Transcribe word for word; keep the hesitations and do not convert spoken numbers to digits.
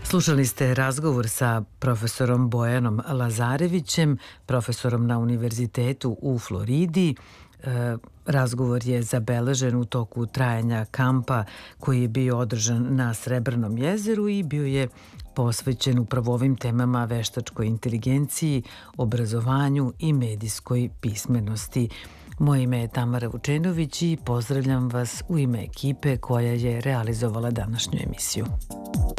Slušali ste razgovor sa profesorom Bojanom Lazarevićem, profesorom na Univerzitetu u Floridi. E, razgovor je zabeležen u toku trajanja kampa koji je bio održan na Srebrnom jezeru i bio je posvećen upravo ovim temama veštačkoj inteligenciji, obrazovanju i medijskoj pismenosti. Moje ime je Tamara Vučenović i pozdravljam vas u ime ekipe koja je realizovala današnju emisiju.